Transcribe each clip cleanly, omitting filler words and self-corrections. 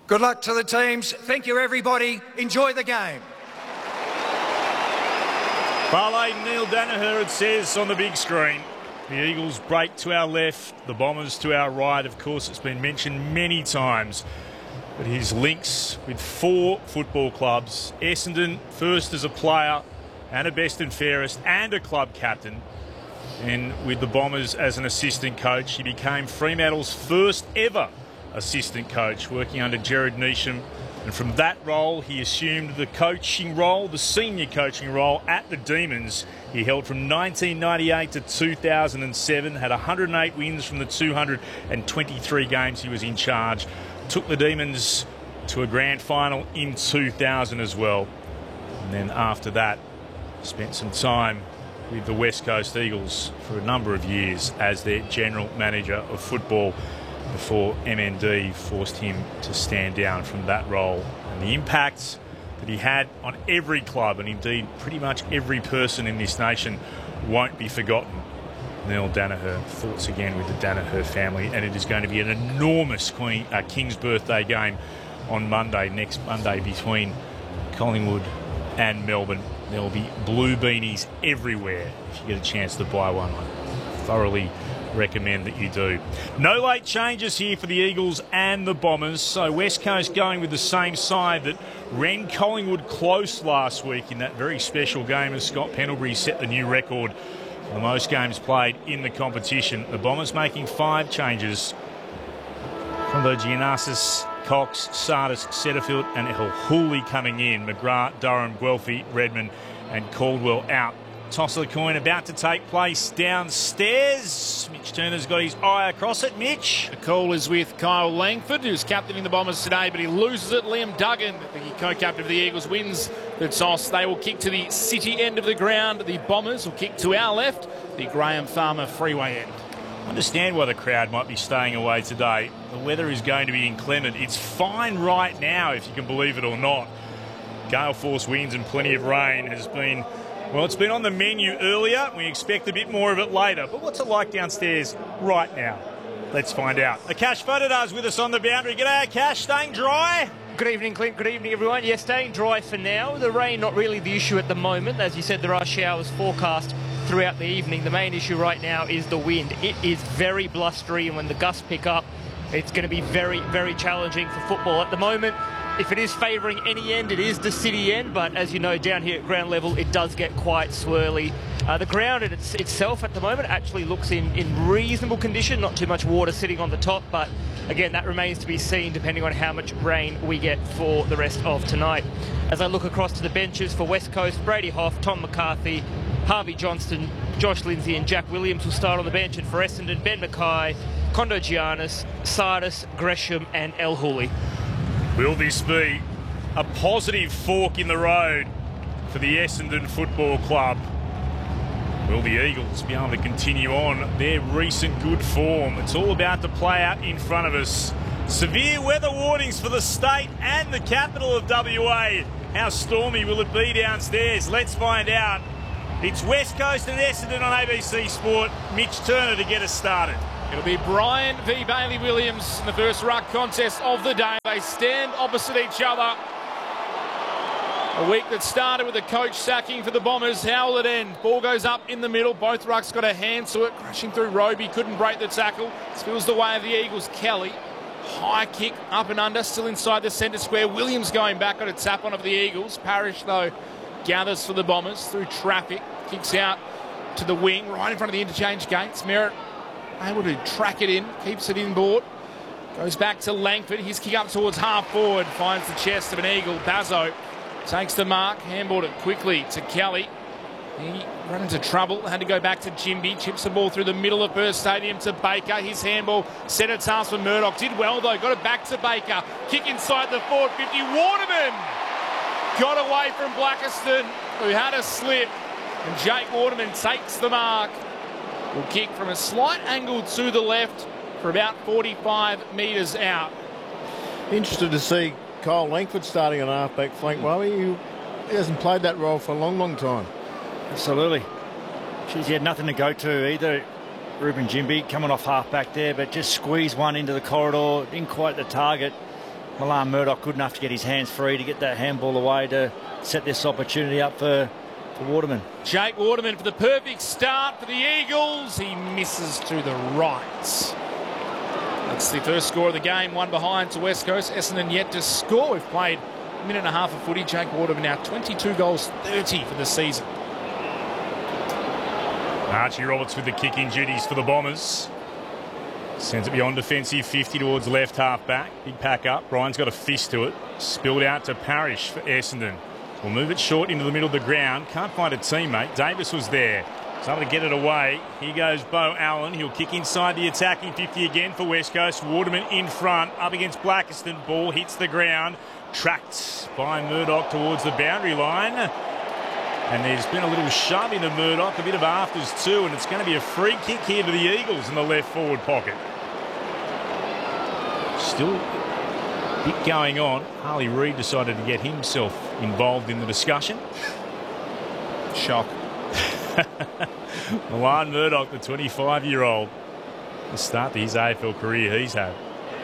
Good luck to the teams. Thank you, everybody. Enjoy the game. Barley, Neil Danaher, it says on the big screen. The Eagles break to our left, the Bombers to our right. Of course, it's been mentioned many times, but his links with 4 football clubs. Essendon, first as a player and a best and fairest and a club captain. And with the Bombers as an assistant coach, he became Fremantle's first ever assistant coach, working under Gerard Neesham. And from that role, he assumed the coaching role, the senior coaching role at the Demons. He held from 1998 to 2007, had 108 wins from the 223 games he was in charge. Took the Demons to a grand final in 2000 as well. And then after that, spent some time with the West Coast Eagles for a number of years as their general manager of football, before MND forced him to stand down from that role. And the impact that he had on every club, and indeed pretty much every person in this nation, won't be forgotten. Neil Danaher, thoughts again with the Danaher family, and it is going to be an enormous King's birthday game on Monday, next Monday, between Collingwood and Melbourne. There will be blue beanies everywhere if you get a chance to buy one. I thoroughly recommend that you do. No late changes here for the Eagles and the Bombers, so West Coast going with the same side that ran Collingwood close last week in that very special game as Scott Pendlebury set the new record for the most games played in the competition. The Bombers making 5 changes from the Giannakis, Cox, Sardis, Setterfield and El Hooley coming in. McGrath, Durham, Guelphy, Redmond and Caldwell out. Toss of the coin about to take place downstairs. Mitch Turner's got his eye across it. Mitch. The call is with Kyle Langford, who's captaining the Bombers today, but he loses it. Liam Duggan, the co-captain of the Eagles, wins the toss. They will kick to the city end of the ground. The Bombers will kick to our left, the Graham Farmer Freeway end. I understand why the crowd might be staying away today. The weather is going to be inclement. It's fine right now, if you can believe it or not. Gale force winds and plenty of rain has been... Well, it's been on the menu earlier. We expect a bit more of it later. But what's it like downstairs right now? Let's find out. Akash Fotodar with us on the boundary. G'day, Akash. Staying dry? Good evening, Clint. Good evening, everyone. Yeah, staying dry for now. The rain, not really the issue at the moment. As you said, there are showers forecast throughout the evening. The main issue right now is the wind. It is very blustery, and when the gusts pick up, it's going to be very, very challenging for football. At the moment, if it is favouring any end, it is the city end, but as you know, down here at ground level, it does get quite swirly. The ground itself at the moment actually looks in reasonable condition, not too much water sitting on the top, but again, that remains to be seen depending on how much rain we get for the rest of tonight. As I look across to the benches for West Coast, Brady Hoff, Tom McCarthy, Harvey Johnston, Josh Lindsay and Jack Williams will start on the bench, and for Essendon, Ben Mackay, Kondo Giannis, Sardis, Gresham and El Hooley. Will this be a positive fork in the road for the Essendon Football Club? Will the Eagles be able to continue on their recent good form? It's all about to play out in front of us. Severe weather warnings for the state and the capital of WA. How stormy will it be downstairs? Let's find out. It's West Coast and Essendon on ABC Sport. Mitch Turner to get us started. It'll be Brian v Bailey Williams in the first ruck contest of the day. They stand opposite each other. A week that started with a coach sacking for the Bombers. How will it end? Ball goes up in the middle. Both rucks got a hand to it. Crashing through Roby. Couldn't break the tackle. Spills the way of the Eagles. Kelly. High kick up and under. Still inside the centre square. Williams going back. Got a tap on of the Eagles. Parrish, though, gathers for the Bombers through traffic. Kicks out to the wing. Right in front of the interchange gates. Merritt able to track it in, keeps it inboard, goes back to Langford, his kick up towards half forward, finds the chest of an Eagle. Bazzo takes the mark, handballed it quickly to Kelly. He ran into trouble, had to go back to Jimby, chips the ball through the middle of Perth Stadium to Baker. His handball set a task for Murdoch, did well though, got it back to Baker. Kick inside the forward 50, Waterman got away from Blackiston, who had a slip, and Jake Waterman takes the mark. Will kick from a slight angle to the left for about 45 metres out. Interested to see Kyle Langford starting on half-back flank. Well, he hasn't played that role for a long, long time. Absolutely. Geez, he had nothing to go to either. Ruben Jimby coming off half-back there, but just squeezed one into the corridor, didn't quite the target. Milan Murdoch good enough to get his hands free to get that handball away to set this opportunity up for Waterman. Jake Waterman for the perfect start for the Eagles. He misses to the right. That's the first score of the game, one behind to West Coast. Essendon yet to score. We've played a minute and a half of footy. Jake Waterman now 22 goals, 30 for the season. Archie Roberts with the kicking duties for the Bombers. Sends it beyond defensive 50 towards left half back. Big pack up. Ryan's got a fist to it. Spilled out to Parrish for Essendon. We'll move it short into the middle of the ground. Can't find a teammate. Davis was there. He's able to get it away. Here goes Bo Allen. He'll kick inside the attacking 50 again for West Coast. Waterman in front. Up against Blackiston. Ball hits the ground. Tracked by Murdoch towards the boundary line. And there's been a little shove into Murdoch. A bit of afters too. And it's going to be a free kick here to the Eagles in the left forward pocket. Still a bit going on. Harley Reid decided to get himself involved in the discussion. Shock. Milan Murdoch, the 25-year-old, the start to his AFL career he's had.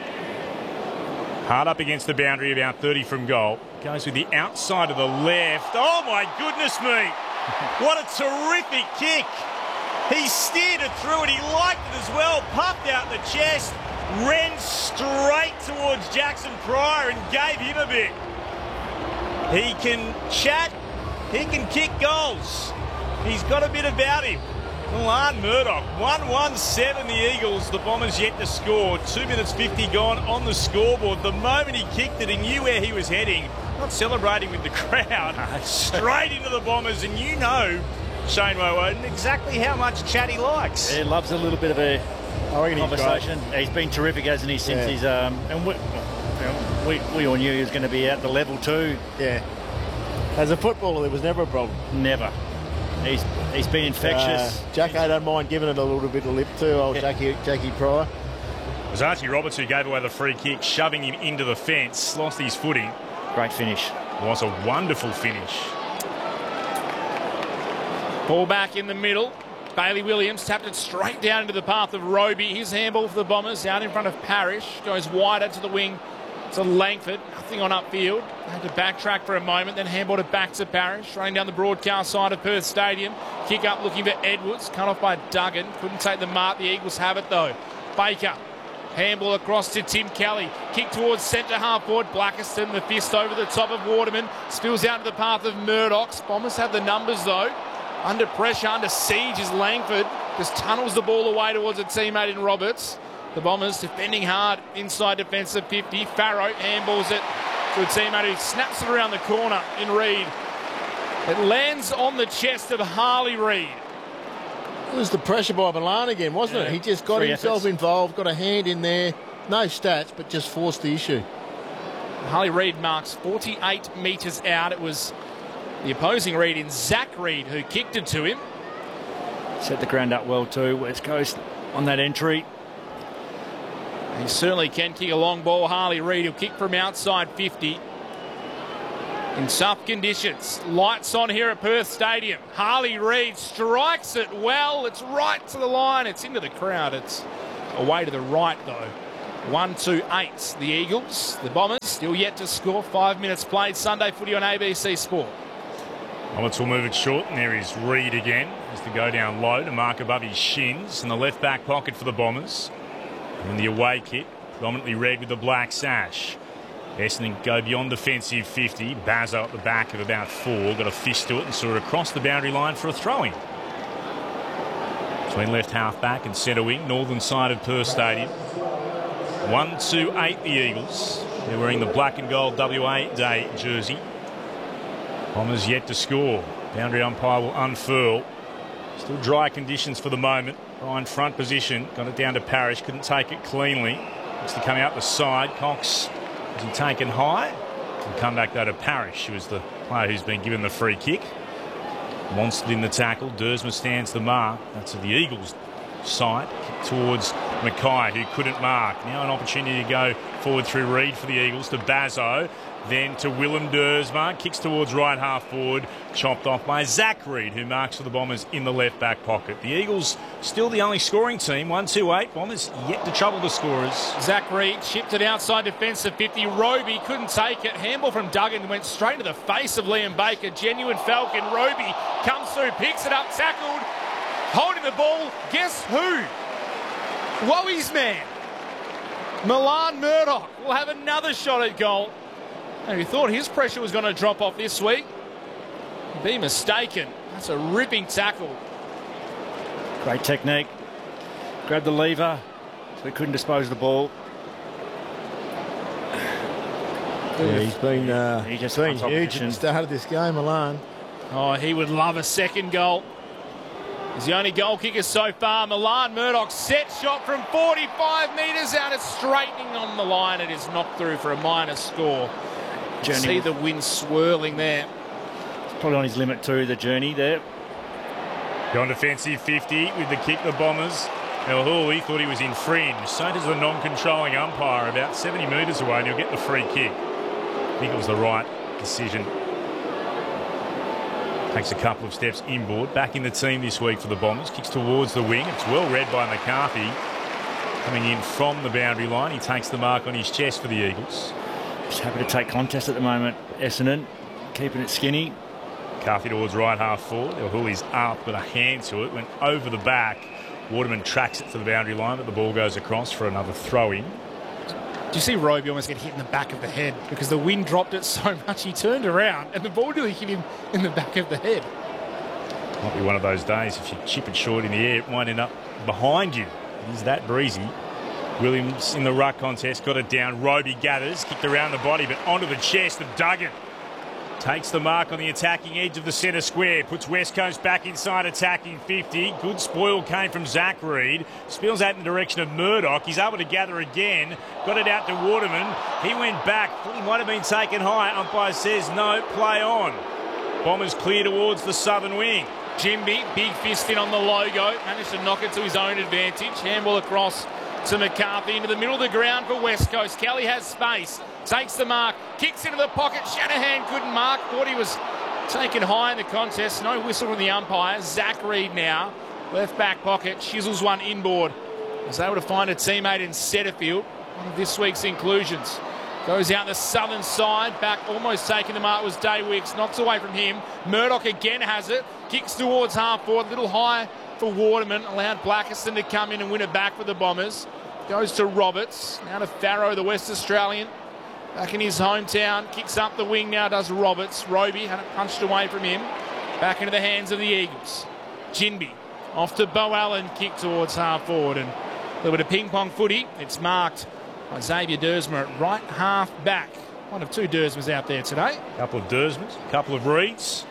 Hard up against the boundary, about 30 from goal. Goes with the outside of the left. Oh, my goodness me. What a terrific kick. He steered it through and he liked it as well. Puffed out the chest. Ran straight towards Jackson Pryor and gave him a bit. He can chat. He can kick goals. He's got a bit about him. Milan Murdoch, 1-1-7 the Eagles. The Bombers yet to score. 2 minutes 50 gone on the scoreboard. The moment he kicked it, he knew where he was heading. Not celebrating with the crowd. Straight into the Bombers. And you know, Shane Woden, exactly how much chat he likes. He loves a little bit of a conversation. He's been terrific, hasn't he, since he's... And we all knew he was going to be at the level too. Yeah. As a footballer, there was never a problem. Never. He's been infectious. Jacko don't mind giving it a little bit of lip too, old Jackie Pryor. It was Archie Roberts who gave away the free kick, shoving him into the fence, lost his footing. Great finish. It was a wonderful finish. Ball back in the middle. Bailey Williams tapped it straight down into the path of Roby. His handball for the Bombers out in front of Parrish. Goes wider to the wing to Langford. Nothing on upfield. Had to backtrack for a moment, then handballed it back to Parrish. Running down the broadcast side of Perth Stadium. Kick up looking for Edwards. Cut off by Duggan. Couldn't take the mark. The Eagles have it though. Baker. Handball across to Tim Kelly. Kick towards centre half forward. Blackiston. The fist over the top of Waterman. Spills out to the path of Murdoch. Bombers have the numbers though. Under pressure, under siege is Langford. Just tunnels the ball away towards a teammate in Roberts. The Bombers defending hard inside defensive 50. Farrow handballs it to a teammate who snaps it around the corner in Reid. It lands on the chest of Harley Reid. It was the pressure by Milan again, wasn't it? He just got himself involved, got a hand in there. No stats, but just forced the issue. Harley Reid marks 48 metres out. It was the opposing Reid in Zach Reid who kicked it to him. Set the ground up well too. West Coast on that entry. He certainly can kick a long ball. Harley Reid, he'll kick from outside 50. In tough conditions. Lights on here at Perth Stadium. Harley Reid strikes it well. It's right to the line. It's into the crowd. It's away to the right though. 1-2-8. The Eagles. The Bombers still yet to score. 5 minutes played. Sunday footy on ABC Sport. Roberts will move it short, and there is Reid again. Has to go down low to mark above his shins. In the left back pocket for the Bombers. And the away kit, predominantly red with the black sash. Essendon go beyond defensive 50. Bazzo at the back of about 4. Got a fist to it and saw it across the boundary line for a throw-in. Between left half back and centre wing, northern side of Perth Stadium. 1-2-8 the Eagles. They're wearing the black and gold WA Day jersey. Bombers yet to score. Boundary umpire will unfurl. Still dry conditions for the moment. Ryan front position. Got it down to Parrish. Couldn't take it cleanly. Looks to come out the side. Cox, has he taken high? Can come back though to Parrish, who is the player who's been given the free kick. Monstered in the tackle. Dersma stands the mark. That's the Eagles side. Kick towards Mackay, who couldn't mark. Now an opportunity to go forward through Reid for the Eagles to Bazzo. Then to Willem Dersma. Kicks towards right half forward. Chopped off by Zach Reid, who marks for the Bombers in the left back pocket. The Eagles still the only scoring team. 1-2-8. Bombers yet to trouble the scorers. Zach Reid chipped it outside defensive 50. Roby couldn't take it. Handball from Duggan went straight to the face of Liam Baker. Genuine Falcon. Roby comes through, picks it up, tackled. Holding the ball. Guess who? Woe's man. Milan Murdoch will have another shot at goal. And we thought his pressure was going to drop off this week. Be mistaken. That's a ripping tackle. Great technique. Grabbed the lever, so he couldn't dispose of the ball. Yeah, he's been huge at the start of this game, Milan. Oh, he would love a second goal. He's the only goal kicker so far. Milan Murdoch set shot from 45 metres out. It's straightening on the line. It is knocked through for a minor score. See the wind swirling there. It's probably on his limit too, the journey there. Gone defensive 50 with the kick, the Bombers. El Houli thought he was in fringe. So does the non-controlling umpire about 70 metres away, and he'll get the free kick. I think it was the right decision. Takes a couple of steps inboard. Back in the team this week for the Bombers. Kicks towards the wing. It's well read by McCarthy. Coming in from the boundary line. He takes the mark on his chest for the Eagles. Just happy to take contest at the moment. Essendon keeping it skinny. McCarthy towards right half forward. El Houli's up, got a hand to it. Went over the back. Waterman tracks it to the boundary line, but the ball goes across for another throw-in. Do you see Roby almost get hit in the back of the head because the wind dropped it so much he turned around and the ball nearly hit him in the back of the head? Might be one of those days. If you chip it short in the air, it might end up behind you. It is that breezy. Williams in the ruck contest, got it down. Roby gathers, kicked around the body, but onto the chest of Duggan. Takes the mark on the attacking edge of the centre square. Puts West Coast back inside attacking 50. Good spoil came from Zach Reid. Spills out in the direction of Murdoch. He's able to gather again. Got it out to Waterman. He went back. Thought he might have been taken high. Umpire says no, play on. Bombers clear towards the southern wing. Jimby, big fist in on the logo. Managed to knock it to his own advantage. Handball across to McCarthy into the middle of the ground for West Coast. Kelly has space. Takes the mark, kicks into the pocket. Shanahan couldn't mark. Thought he was taken high in the contest. No whistle from the umpire. Zach Reid now, left back pocket, chisels one inboard. Was able to find a teammate in Setterfield. One of this week's inclusions. Goes out the southern side, back almost taking the mark was Day Wicks. Knocks away from him. Murdoch again has it. Kicks towards half forward, a little high for Waterman. Allowed Blackiston to come in and win it back for the Bombers. Goes to Roberts. Now to Farrow, the West Australian. Back in his hometown, kicks up the wing now, does Roberts. Roby had it punched away from him. Back into the hands of the Eagles. Jinby off to Bo Allen, kick towards half forward. And a little bit of ping pong footy. It's marked by Xavier Dersma at right half back. One of two Dersmas out there today. A couple of Dersmas, a couple of Reids.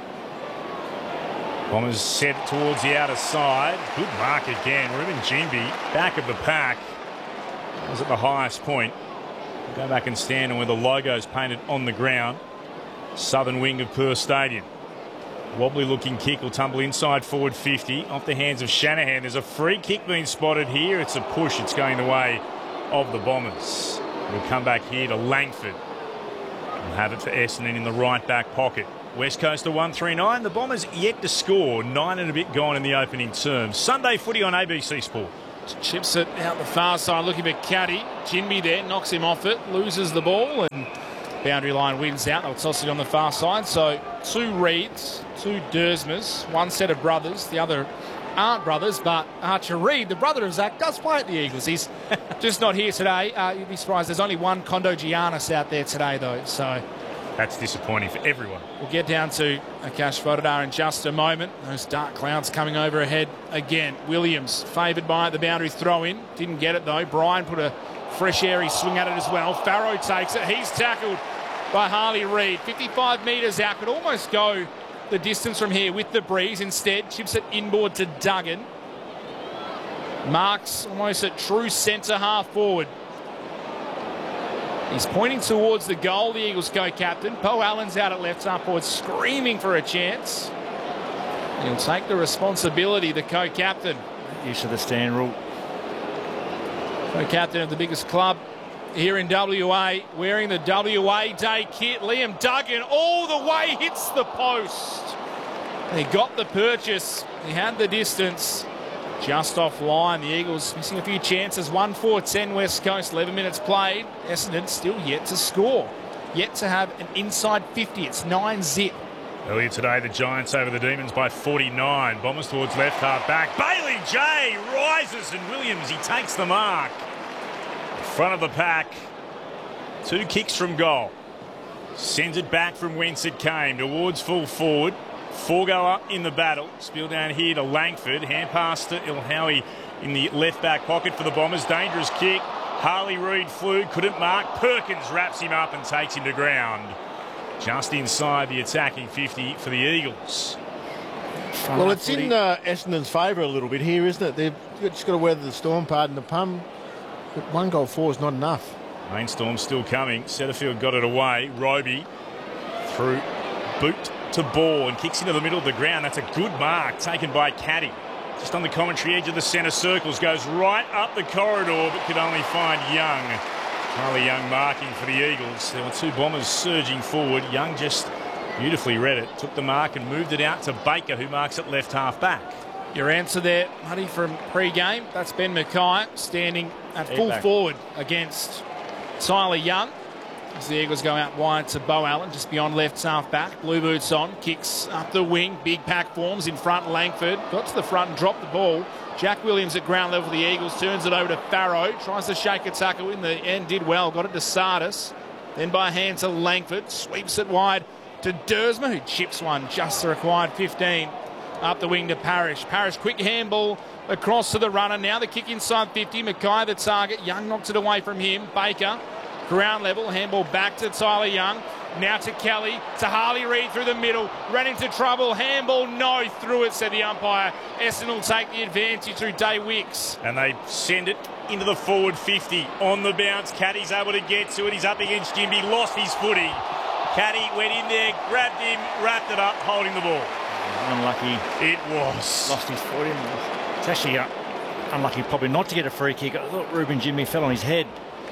Bombers set towards the outer side. Good mark again. Ruben Jinby, back of the pack. Was at the highest point. Go back and stand on where the logo's painted on the ground. Southern wing of Perth Stadium. Wobbly looking kick will tumble inside forward 50 off the hands of Shanahan. There's a free kick being spotted here. It's a push. It's going the way of the Bombers. We'll come back here to Langford. We'll have it for Essendon in the right back pocket. West Coast to 139. The Bombers yet to score. 9 and a bit gone in the opening term. Sunday footy on ABC Sport. Chips it out the far side, looking for Caddy. Jinby there, knocks him off it, loses the ball, and boundary line wins out. They'll toss it on the far side. So 2 Reids, 2 Dersmas, one set of brothers. The other aren't brothers, but Archer Reid, the brother of Zach, does play at the Eagles. He's just not here today. You'd be surprised. There's only one Kondo Giannis out there today, though. So that's disappointing for everyone. We'll get down to Akash Vodadar in just a moment. Those dark clouds coming over ahead again. Williams favoured by the boundary throw-in. Didn't get it, though. Bryan put a fresh airy swing at it as well. Farrow takes it. He's tackled by Harley Reid. 55 metres out. Could almost go the distance from here with the breeze. Instead, chips it inboard to Duggan. Marks almost at true centre half forward. He's pointing towards the goal, the Eagles co-captain. Bo Allen's out at left half forward, screaming for a chance. He'll take the responsibility, the co-captain. use of the stand rule. So captain of the biggest club here in WA, wearing the WA Day kit. Liam Duggan all the way hits the post. He got the purchase. He had the distance. Just offline. The Eagles missing a few chances. 1-4-10 West Coast. 11 minutes played. Essendon still yet to score. Yet to have an inside 50. It's 9-zip. Earlier today, the Giants over the Demons by 49. Bombers towards left half back. Bailey J rises and Williams, he takes the mark. Front of the pack. 2 kicks from goal. Sends it back from whence it came towards full forward. 4 go up in the battle. Spill down here to Langford. Hand pass to Ilhowie in the left back pocket for the Bombers. Dangerous kick. Harley Reid flew, couldn't mark. Perkins wraps him up and takes him to ground. Just inside the attacking 50 for the Eagles. Well, it's in Essendon's favour a little bit here, isn't it? They've just got to weather the storm, pardon the pun. But 1 goal 4 is not enough. Rainstorm still coming. Setterfield got it away. Roby through boot to ball and kicks into the middle of the ground. That's a good mark taken by Caddy. Just on the commentary edge of the centre circles. Goes right up the corridor but could only find Young. Charlie Young marking for the Eagles. There were 2 Bombers surging forward. Young just beautifully read it. Took the mark and moved it out to Baker, who marks at left half back. Your answer there, Huddy, from pre-game. That's Ben Mackay standing at full forward against Tyler Young. As the Eagles go out wide to Beau Allen, just beyond left half back. Blue boots on, kicks up the wing. Big pack forms in front. Langford got to the front and dropped the ball. Jack Williams at ground level for the Eagles. Turns it over to Farrow. Tries to shake a tackle in the end. Did well. Got it to Sardis. Then by hand to Langford. Sweeps it wide to Dersma, who chips one just the required 15. Up the wing to Parrish. Parrish, quick handball across to the runner. Now the kick inside 50. Mackay the target. Young knocks it away from him. Baker, ground level. Handball back to Tyler Young. Now to Kelly. To Harley Reid through the middle. Ran into trouble. Handball, no. Through it, said the umpire. Essendon will take the advantage through Day Wicks. And they send it into the forward 50. On the bounce. Caddy's able to get to it. He's up against Jimby. Lost his footy. Caddy went in there, grabbed him, wrapped it up, holding the ball. Unlucky. It was. Lost his footy. It's actually unlucky probably not to get a free kick. I thought Ruben Jimmy fell on his head.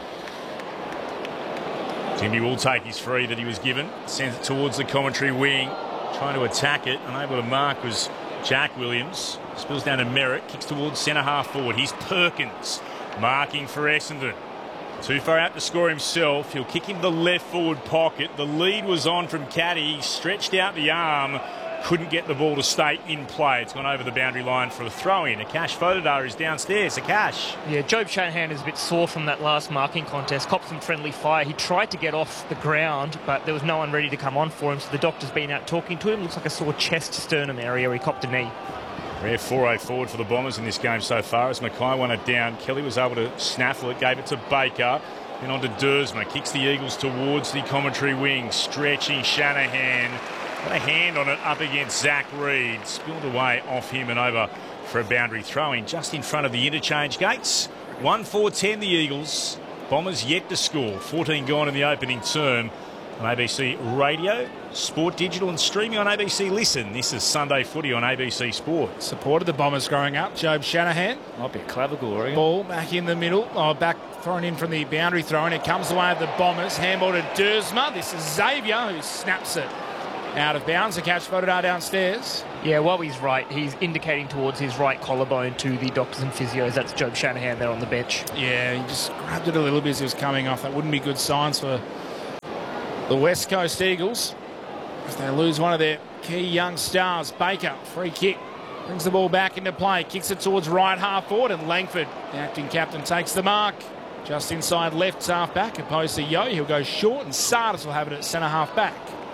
Jimmy will take his free that he was given. Sends it towards the commentary wing. Trying to attack it. Unable to mark was Jack Williams. Spills down to Merritt. Kicks towards centre half forward. Here's Perkins. Marking for Essendon. Too far out to score himself. He'll kick into the left forward pocket. The lead was on from Caddy. He stretched out the arm. Couldn't get the ball to stay in play. It's gone over the boundary line for a throw-in. Akash Fodadar is downstairs. Akash. Yeah, Job Shanahan is a bit sore from that last marking contest. Copped some friendly fire. He tried to get off the ground, but there was no one ready to come on for him, so the doctor's been out talking to him. Looks like a sore chest sternum area where he copped a knee. Rare 4-0 forward for the Bombers in this game so far as Mackay won it down. Kelly was able to snaffle it, gave it to Baker. Then on to Dersma. Kicks the Eagles towards the commentary wing. Stretching Shanahan. Got a hand on it up against Zach Reid. Spilled away off him and over for a boundary throw-in just in front of the interchange gates. 1-4-10 the Eagles. Bombers yet to score. 14 gone in the opening term. On ABC Radio, Sport Digital and streaming on ABC Listen. This is Sunday Footy on ABC Sport. Supported the Bombers growing up. Job Shanahan. Might be a clavicle, I reckon. Ball back in the middle. Back thrown in from the boundary throw, and it comes away of the Bombers. Handball to Dersma. This is Xavier who snaps it out of bounds. A catch Fodadar downstairs. Yeah, while he's right, he's indicating towards his right collarbone to the doctors and physios. That's Job Shanahan there on the bench. Yeah, he just grabbed it a little bit as he was coming off. That wouldn't be good signs for the West Coast Eagles if they lose one of their key young stars. Baker, free kick, brings the ball back into play, kicks it towards right half forward, and Langford, the acting captain, takes the mark. Just inside left half back, opposed to Yo. He'll go short, and Sardis will have it at centre half back.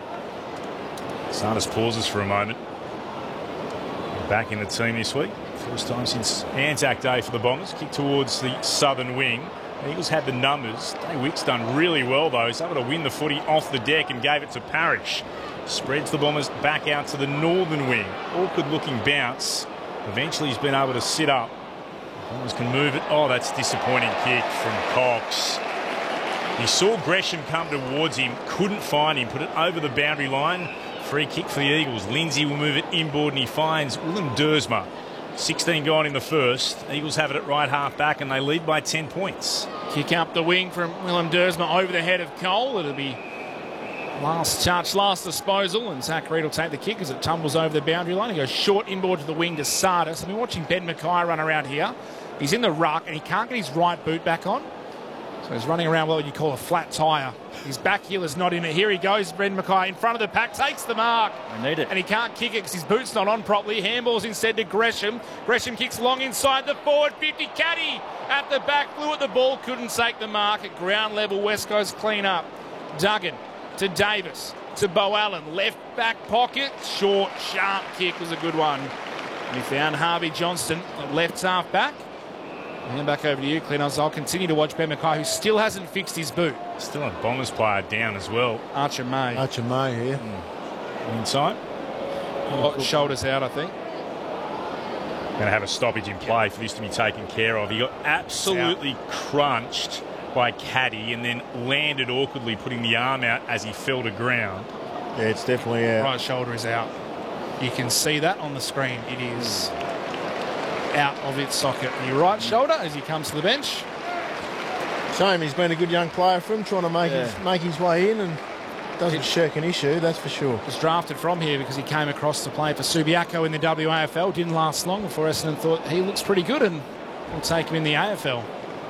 Sardis pauses for a moment. Back in the team this week. First time since Anzac Day for the Bombers. Kick towards the southern wing. The Eagles had the numbers. Day Wick's done really well, though. He's able to win the footy off the deck and gave it to Parrish. Spreads the Bombers back out to the northern wing. Awkward-looking bounce. Eventually he's been able to sit up. The Bombers can move it. Oh, that's a disappointing kick from Cox. He saw Gresham come towards him, couldn't find him, put it over the boundary line. Free kick for the Eagles. Lindsay will move it inboard and he finds Willem Dersma. 16 gone in the first. Eagles have it at right half back and they lead by 10 points. Kick up the wing from Willem Dersma over the head of Cole. It'll be last touch, last disposal, and Zach Reid will take the kick as it tumbles over the boundary line. He goes short inboard to the wing to Sardis. I've been watching Ben Mackay run around here. He's in the ruck and he can't get his right boot back on. So he's running around what you call a flat tyre. His back heel is not in it. Here he goes, Ben Mackay in front of the pack, takes the mark. I need it. And he can't kick it because his boot's not on properly. Handballs instead to Gresham. Gresham kicks long inside the forward 50. Caddy at the back, flew at the ball, couldn't take the mark. At ground level, West Coast clean up. Duggan to Davis, to Bo Allen, left back pocket, short, sharp kick was a good one. And he found Harvey Johnston at left half back. And back over to you, Clinos. I'll continue to watch Ben Mackay, who still hasn't fixed his boot. Still a Bombers player down as well. Archer May. Archer May here. Inside. Shoulders out, I think. Going to have a stoppage in play for this to be taken care of. He got absolutely crunched by Caddy and then landed awkwardly, putting the arm out as he fell to ground. Yeah, it's definitely out. Right shoulder is out. You can see that on the screen. It is out of its socket. The right shoulder as he comes to the bench. Shame, he's been a good young player for him, trying to make his way in and doesn't shirk an issue, that's for sure. Was drafted from here because he came across to play for Subiaco in the WAFL. Didn't last long before Essendon thought he looks pretty good and we'll take him in the AFL.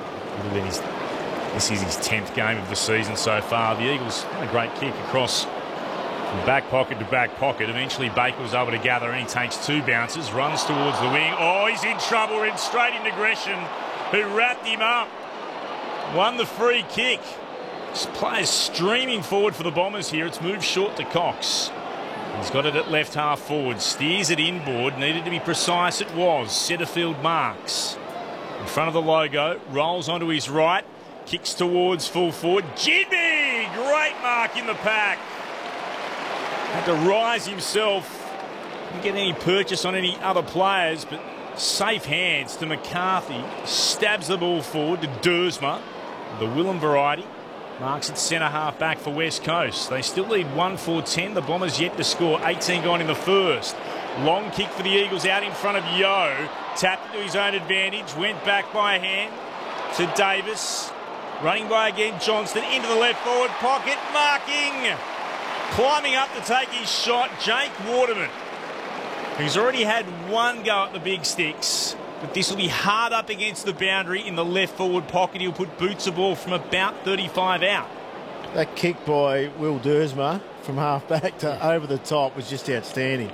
This is his 10th game of the season so far. The Eagles had a great kick across from back pocket to back pocket. Eventually Baker was able to gather and he takes 2 bounces, runs towards the wing. Oh, he's in trouble, and straight into Gresham, who wrapped him up. Won the free kick. Players streaming forward for the Bombers here. It's moved short to Cox. He's got it at left half forward. Steers it inboard. Needed to be precise. It was. Setterfield marks. In front of the logo. Rolls onto his right. Kicks towards full forward. Jimmy! Great mark in the pack. Had to rise himself. Didn't get any purchase on any other players, but safe hands to McCarthy. Stabs the ball forward to Dersma. The Willem variety. Marks at centre half back for West Coast. They still lead 1-4-10. The Bombers yet to score. 18 gone in the first. Long kick for the Eagles out in front of Yeo. Tapped to his own advantage. Went back by hand to Davis. Running by again Johnston into the left forward pocket. Marking. Climbing up to take his shot. Jake Waterman, who's already had one go at the big sticks. But this will be hard up against the boundary in the left forward pocket. He'll put boots of ball from about 35 out. That kick by Will Dersma from half back to over the top was just outstanding.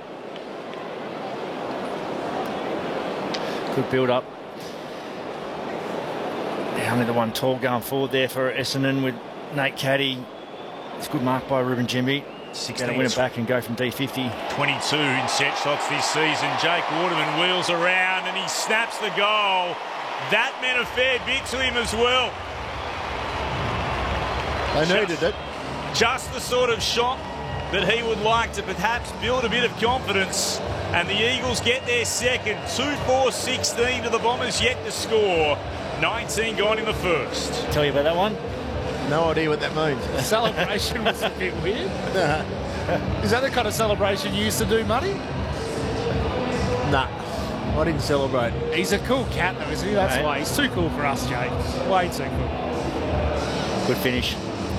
Good build up. Only the one tall going forward there for Essendon with Nate Caddy. It's a good mark by Ruben Jimby. 16 to win it back and go from D50. 22 in set shots this season. Jake Waterman wheels around and he snaps the goal. That meant a fair bit to him as well. They needed it. Just the sort of shot that he would like to perhaps build a bit of confidence. And the Eagles get their second. 2-4-16 to the Bombers yet to score. 19 gone in the first. Tell you about that one? No idea what that means. The celebration was a bit weird. Is that the kind of celebration you used to do, Muddy? Nah, I didn't celebrate. He's a cool cat though, isn't he? That's why. He's too cool for us, Jake. Way too cool. Good finish.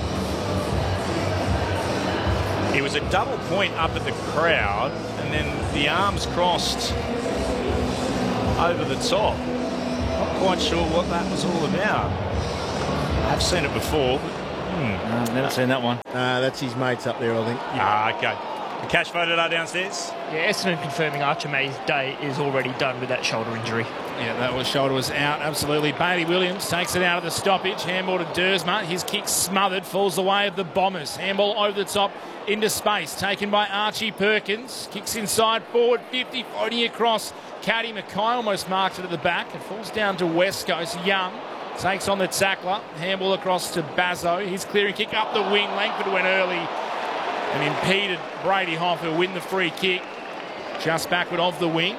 It was a double point up at the crowd and then the arms crossed over the top. Not quite sure what that was all about. I've seen it before, but Never seen that one. That's his mates up there, I think. Okay. The cash voted are downstairs. Yeah, Essendon confirming Archer May's day is already done with that shoulder injury. Yeah, that shoulder was out, absolutely. Bailey Williams takes it out of the stoppage. Handball to Dersma. His kick smothered, falls away of the Bombers. Handball over the top into space, taken by Archie Perkins. Kicks inside, forward 50, floating across. Caddy Mackay almost marked it at the back. It falls down to West Coast. Young takes on the tackler. Handball across to Bazzo. His clearing kick up the wing. Langford went early and impeded Brady Hoff, who'll win the free kick just backward of the wing.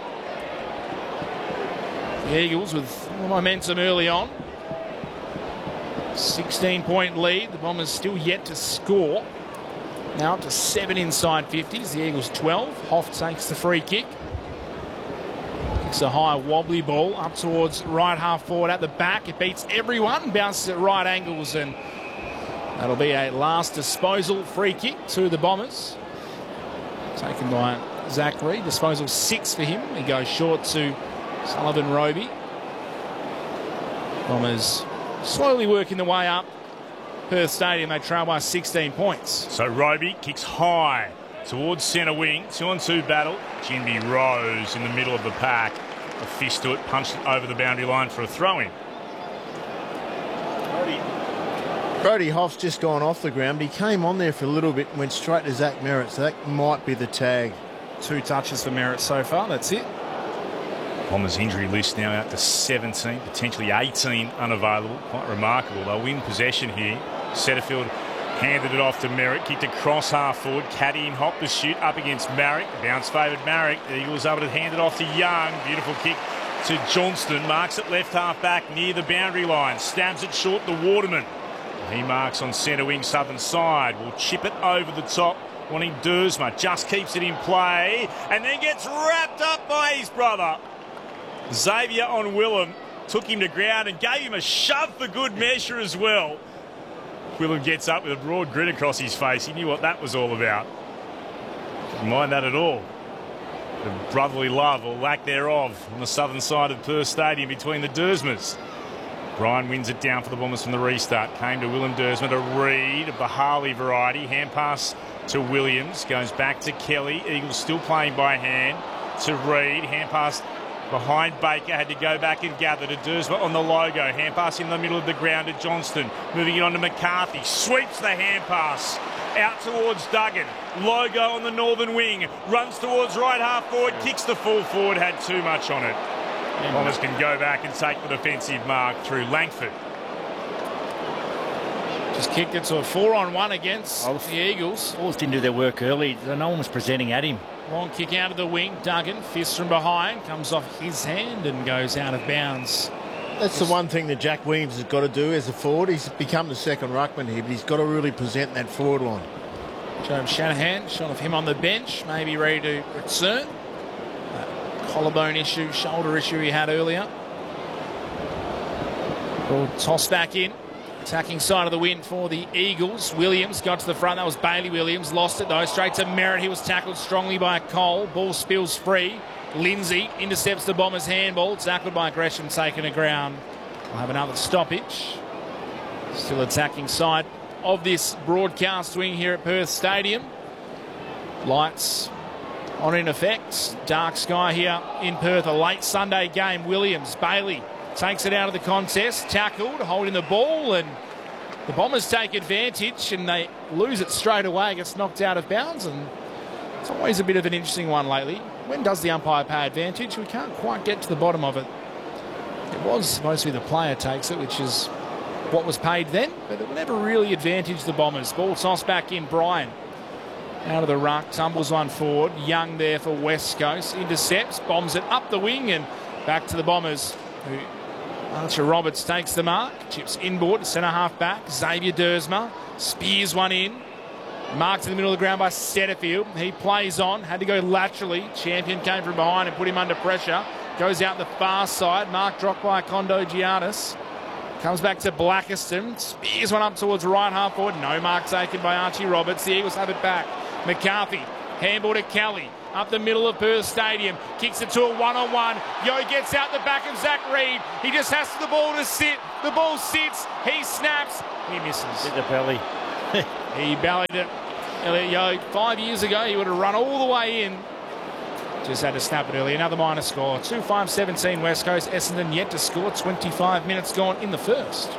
The Eagles with momentum early on. 16-point lead. The Bombers still yet to score. Now up to 7 inside 50s. The Eagles 12. Hoff takes the free kick. It's a high wobbly ball up towards right half forward at the back. It beats everyone, bounces at right angles, and that'll be a last disposal free kick to the Bombers. Taken by Zach Reid. Disposal 6 for him. He goes short to Sullivan Roby. Bombers slowly working their way up Perth Stadium. They trail by 16 points. So Roby kicks high towards centre wing. 2-on-2 battle. Jinby Rose in the middle of the pack. A fist to it, punched it over the boundary line for a throw-in. Brody Hoff's just gone off the ground. He came on there for a little bit and went straight to Zach Merritt, so that might be the tag. 2 touches for Merritt so far. That's it. Bombers injury list now out to 17, potentially 18 unavailable. Quite remarkable. They'll win possession here. Setterfield handed it off to Merritt, kicked across half forward. Caddy in hot pursuit up against Marrick. Bounce favoured Marrick. The Eagles able to hand it off to Young. Beautiful kick to Johnston. Marks it left half back near the boundary line. Stabs it short to Waterman. He marks on centre wing southern side. Will chip it over the top. Wanting Duursma. Just keeps it in play and then gets wrapped up by his brother. Xavier on Willem. Took him to ground and gave him a shove for good measure as well. Willem gets up with a broad grin across his face. He knew what that was all about. Didn't mind that at all. The brotherly love or lack thereof on the southern side of Perth Stadium between the Duursmas. Bryan wins it down for the Bombers from the restart. Came to Willem Duursma to Reid, a Bahali variety. Hand pass to Williams. Goes back to Kelly. Eagles still playing by hand to Reid. Hand pass behind Baker. Had to go back and gather to Duursma on the logo. Hand pass in the middle of the ground to Johnston. Moving it on to McCarthy. Sweeps the hand pass out towards Duggan. Logo on the northern wing. Runs towards right half forward. Kicks the full forward. Had too much on it. Bombers can go back and take the defensive mark through Langford. Just kicked it to a 4-on-1 against the Eagles. Force didn't do their work early. No one was presenting at him. Long kick out of the wing. Duggan, fist from behind, comes off his hand and goes out of bounds. That's the one thing that Jack Williams has got to do as a forward. He's become the second ruckman here, but he's got to really present that forward line. James Shanahan, shot of him on the bench, maybe ready to return. Collarbone issue, shoulder issue he had earlier. Ball tossed back in. Attacking side of the wind for the Eagles. Williams got to the front. That was Bailey Williams. Lost it though. Straight to Merritt. He was tackled strongly by Cole. Ball spills free. Lindsay intercepts the Bombers' handball. Tackled by Gresham, taken to ground. We'll have another stoppage. Still attacking side of this broadcast wing here at Perth Stadium. Lights on in effect. Dark sky here in Perth. A late Sunday game. Williams, Bailey takes it out of the contest. Tackled, holding the ball, and the Bombers take advantage and they lose it straight away. Gets knocked out of bounds, and it's always a bit of an interesting one lately. When does the umpire pay advantage? We can't quite get to the bottom of it. It was supposed to be the player takes it, which is what was paid then, but it never really advantaged the Bombers. Ball tossed back in. Bryan out of the ruck, tumbles one forward. Young there for West Coast. Intercepts, bombs it up the wing and back to the Bombers, who Archer Roberts takes the mark. Chips inboard, centre half back. Xavier Duursma spears one in. Marked in the middle of the ground by Setterfield. He plays on, had to go laterally. Champion came from behind and put him under pressure. Goes out the far side. Mark dropped by Kondo Giannis. Comes back to Blackiston. Spears one up towards right half forward. No mark taken by Archie Roberts. The Eagles have it back. McCarthy, handball to Kelly. Up the middle of Perth Stadium. Kicks it to a one-on-one. Yo gets out the back of Zach Reid. He just has the ball to sit. The ball sits. He snaps. He misses. Hit the belly. He bellied it. Elliot Yo, 5 years ago, he would have run all the way in. Just had to snap it early. Another minor score. 2-5-17 West Coast. Essendon yet to score. 25 minutes gone in the first.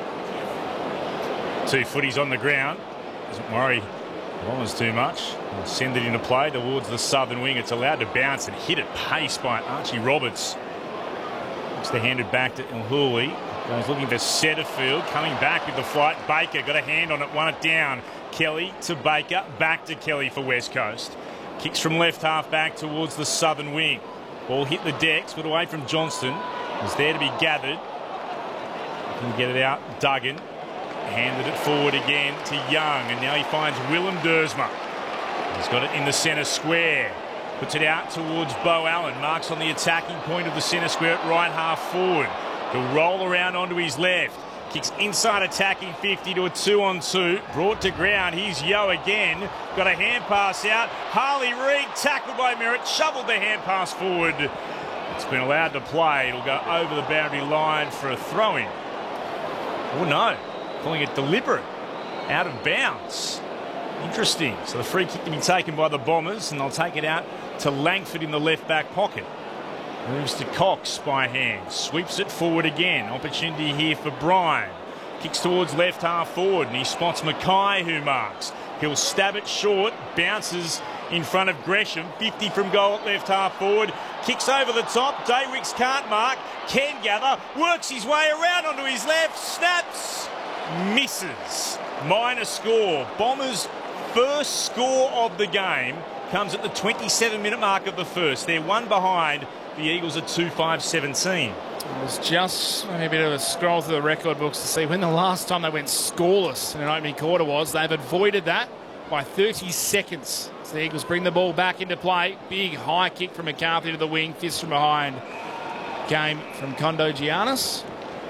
2 footies on the ground. Doesn't worry Bombers too much. We'll send it into play towards the southern wing. It's allowed to bounce and hit at pace by Archie Roberts. Looks to hand it back to Ilhuli. Goes looking for Setterfield. Coming back with the flight. Baker got a hand on it. Won it down. Kelly to Baker. Back to Kelly for West Coast. Kicks from left half back towards the southern wing. Ball hit the decks, but away from Johnston. Was there to be gathered. Can get it out. Duggan. Handed it forward again to Young, and now he finds Willem Duursma. He's got it in the centre square. Puts it out towards Beau Allen. Marks on the attacking point of the centre square at right half forward. He'll roll around onto his left. Kicks inside attacking 50 to a 2-on-2. Brought to ground. Here's Yeo again. Got a hand pass out. Harley Reid tackled by Merritt. Shoveled the hand pass forward. It's been allowed to play. It'll go over the boundary line for a throw-in. Oh no. Calling it deliberate. Out of bounds. Interesting. So the free kick to be taken by the Bombers, and they'll take it out to Langford in the left back pocket. Moves to Cox by hand. Sweeps it forward again. Opportunity here for Bryan. Kicks towards left half forward, and he spots Mackay, who marks. He'll stab it short. Bounces in front of Gresham. 50 from goal at left half forward. Kicks over the top. Daywicks can't mark. Can gather. Works his way around onto his left. Snaps. Misses. Minor score. Bombers' first score of the game comes at the 27-minute mark of the first. They're one behind. The Eagles are 2-5-17. It was just a bit of a scroll through the record books to see when the last time they went scoreless in an opening quarter was. They've avoided that by 30 seconds. So the Eagles bring the ball back into play. Big high kick from McCarthy to the wing. Fist from behind. Game from Kondo Giannis.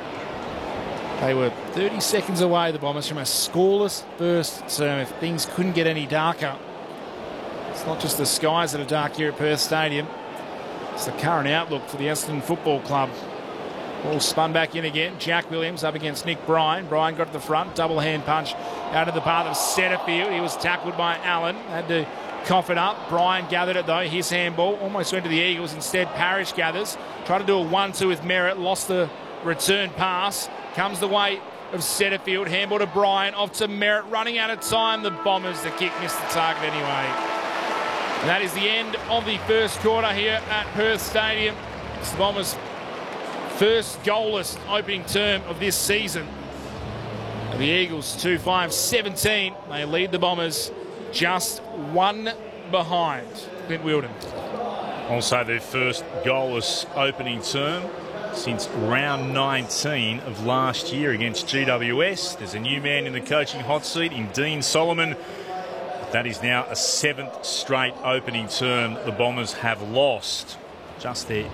They were 30 seconds away, the Bombers, from a scoreless first term. If things couldn't get any darker. It's not just the skies that are dark here at Perth Stadium. It's the current outlook for the Essendon Football Club. Ball spun back in again. Jack Williams up against Nick Bryan. Bryan got to the front. Double hand punch out of the path of Setterfield. He was tackled by Allen. Had to cough it up. Bryan gathered it though. His handball almost went to the Eagles. Instead, Parrish gathers. Tried to do a 1-2 with Merritt. Lost the return pass. Comes the way of Setterfield. Handball to Bryan. Off to Merritt. Running out of time. The Bombers, the kick missed the target anyway. And that is the end of the first quarter here at Perth Stadium. It's the Bombers' first goalless opening term of this season. The Eagles 2-5-17. They lead the Bombers just one behind. Clint Wheeldon. Also their first goalless opening term since round 19 of last year against GWS. There's a new man in the coaching hot seat in Dean Solomon. That is now a 7th straight opening term the Bombers have lost. Just their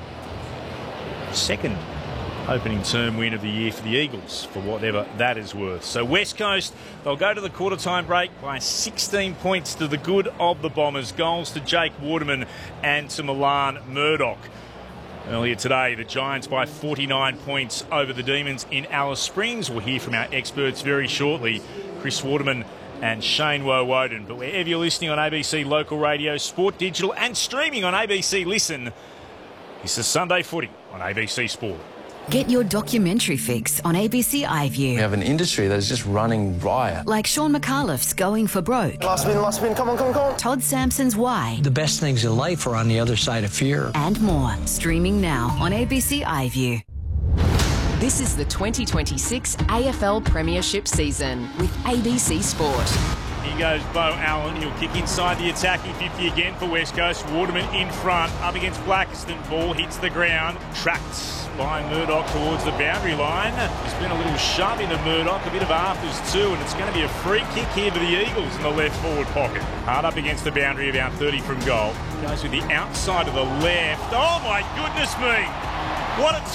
second opening term win of the year for the Eagles, for whatever that is worth. So West Coast, they'll go to the quarter time break by 16 points to the good of the Bombers. Goals to Jake Waterman and to Milan Murdoch. Earlier today, the Giants by 49 points over the Demons in Alice Springs. We'll hear from our experts very shortly, Chris Waterman and Shane Woden. But wherever you're listening on ABC Local Radio, Sport Digital and streaming on ABC Listen, this is Sunday Footy on ABC Sport. Get your documentary fix on ABC iView. We have an industry that is just running riot. Like Sean McAuliffe's Going for Broke. Last spin, come on. Todd Sampson's Why. The best things in life are on the other side of fear. And more. Streaming now on ABC iView. This is the 2026 AFL Premiership season with ABC Sport. Here goes Beau Allen. He'll kick inside the attacking 50 again for West Coast. Waterman in front, up against Blackiston. Ball hits the ground. Trapped by Murdoch towards the boundary line. There's been a little shove into Murdoch, a bit of afters too, and it's going to be a free kick here for the Eagles in the left forward pocket. Hard up against the boundary, about 30 from goal. Goes with the outside of the left. Oh my goodness me! What a